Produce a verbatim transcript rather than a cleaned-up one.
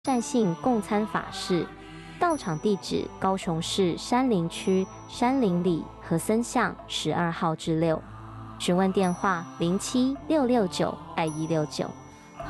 善信共参法事，到场地址高雄市山林区山林里和森巷十二号之六，询问电话零七六六九二一六九。